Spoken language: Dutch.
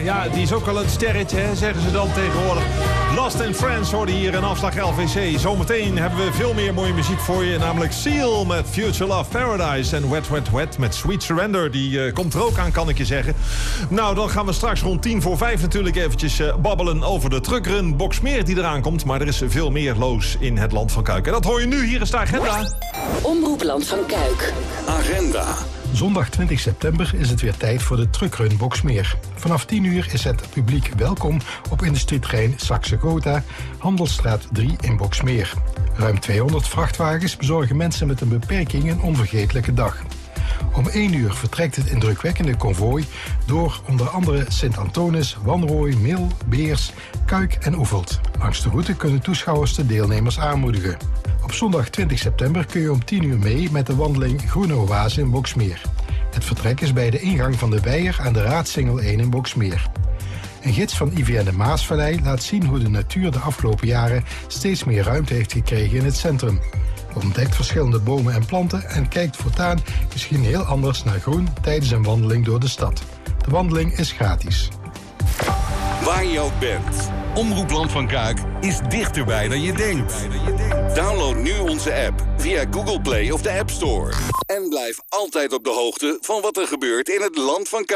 Ja, die is ook wel een sterretje, hè, zeggen ze dan tegenwoordig. Lost in Friends hoorde hier in afslag LVC. Zometeen hebben we veel meer mooie muziek voor je. Namelijk Seal met Future Love Paradise. En Wet Wet Wet met Sweet Surrender. Die komt er ook aan, kan ik je zeggen. Nou, dan gaan we straks rond 4:50 natuurlijk eventjes babbelen over de truckrun Boxmeer die eraan komt. Maar er is veel meer loos in het Land van Kuik. En dat hoor je nu. Hier is de agenda. Omroep Land van Kuik. Agenda. Zondag 20 september is het weer tijd voor de truckrun Boxmeer. Vanaf 10 uur is het publiek welkom op industrieterrein Saxe-Gotha, Handelsstraat 3 in Boxmeer. Ruim 200 vrachtwagens bezorgen mensen met een beperking een onvergetelijke dag. Om 1 uur vertrekt het indrukwekkende konvooi door onder andere Sint-Antonis, Wanrooy, Mil, Beers, Kuik en Oeveld. Langs de route kunnen toeschouwers de deelnemers aanmoedigen. Op zondag 20 september kun je om 10 uur mee met de wandeling Groene Oase in Boxmeer. Het vertrek is bij de ingang van de Weijer aan de Raadsingel 1 in Boxmeer. Een gids van IVN de Maasvallei laat zien hoe de natuur de afgelopen jaren steeds meer ruimte heeft gekregen in het centrum. Ontdekt verschillende bomen en planten en kijkt voortaan misschien heel anders naar groen tijdens een wandeling door de stad. De wandeling is gratis. Waar je ook bent. Omroep Land van Kuik is dichterbij dan je denkt. Download nu onze app via Google Play of de App Store. En blijf altijd op de hoogte van wat er gebeurt in het Land van Kuik.